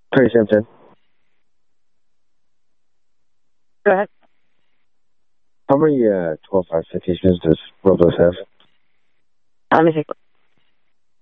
2017. Go ahead. How many 12.5 citations does Robles have? Let me see.